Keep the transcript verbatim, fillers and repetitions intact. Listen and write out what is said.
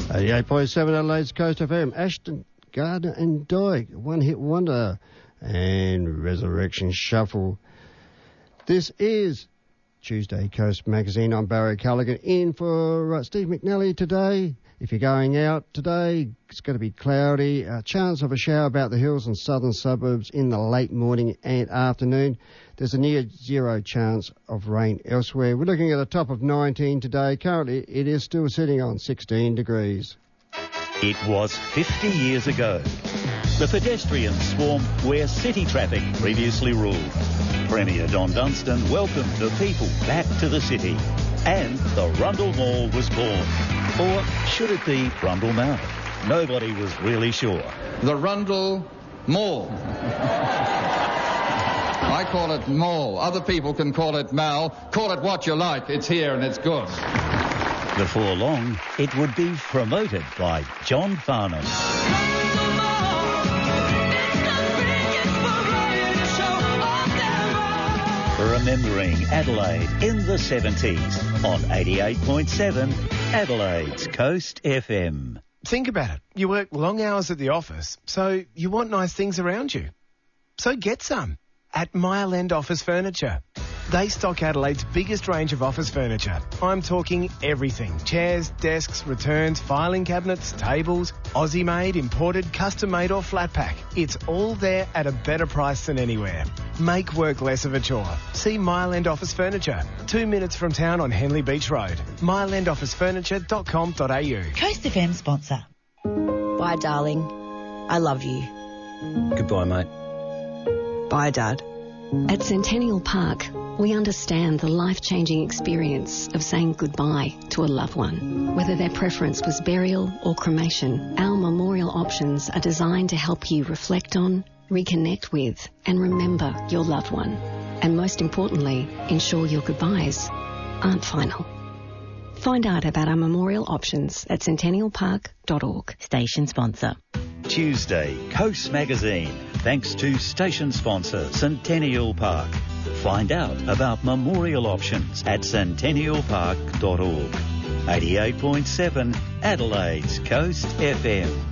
eighty-eight point seven Adelaide's Coast F M. Ashton, Gardner and Dyke, One Hit Wonder, and Resurrection Shuffle. This is Tuesday Coast Magazine. I'm Barry Callaghan in for uh, Steve McNally today. If you're going out today, it's going to be cloudy. A chance of a shower about the hills and southern suburbs in the late morning and afternoon. There's a near zero chance of rain elsewhere. We're looking at a top of nineteen today. Currently, it is still sitting on sixteen degrees. It was fifty years ago. The pedestrians swarmed where city traffic previously ruled. Premier Don Dunstan welcomed the people back to the city. And the Rundle Mall was born. Or should it be Rundle Mall? Nobody was really sure. The Rundle Mall. I call it Mall. Other people can call it Mal. Call it what you like. It's here and it's good. Before long, it would be promoted by John Farnham. Remembering Adelaide in the seventies on eighty-eight point seven Adelaide's Coast F M. Think about it. You work long hours at the office, so you want nice things around you. So get some at Mile End Office Furniture. They stock Adelaide's biggest range of office furniture. I'm talking everything. Chairs, desks, returns, filing cabinets, tables, Aussie-made, imported, custom-made or flat pack. It's all there at a better price than anywhere. Make work less of a chore. See Mile End Office Furniture, two minutes from town on Henley Beach Road. mile end office furniture dot com dot a u. Coast F M sponsor. Bye, darling. I love you. Goodbye, mate. Bye, Dad. At Centennial Park, we understand the life-changing experience of saying goodbye to a loved one. Whether their preference was burial or cremation, our memorial options are designed to help you reflect on, reconnect with, and remember your loved one. And most importantly, ensure your goodbyes aren't final. Find out about our memorial options at centennial park dot org. Station sponsor. Tuesday Coast Magazine, thanks to station sponsor Centennial Park. Find out about memorial options at centennial park dot org. eighty-eight point seven Adelaide's Coast F M.